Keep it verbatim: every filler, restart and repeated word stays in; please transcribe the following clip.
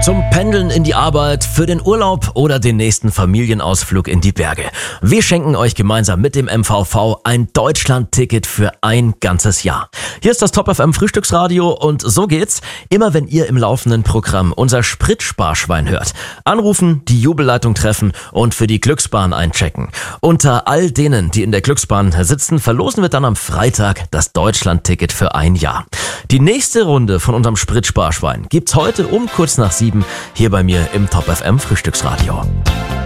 Zum Pendeln in die Arbeit, für den Urlaub oder den nächsten Familienausflug in die Berge. Wir schenken euch gemeinsam mit dem M V V ein Deutschland-Ticket für ein ganzes Jahr. Hier ist das Top F M Frühstücksradio und so geht's. Immer wenn ihr im laufenden Programm unser Spritsparschwein hört, anrufen, die Jubelleitung treffen und für die Glücksbahn einchecken. Unter all denen, die in der Glücksbahn sitzen, verlosen wir dann am Freitag das Deutschland-Ticket für ein Jahr. Die nächste Runde von unserem Spritsparschwein gibt's heute um kurz nach sieben hier bei mir im Top F M Frühstücksradio.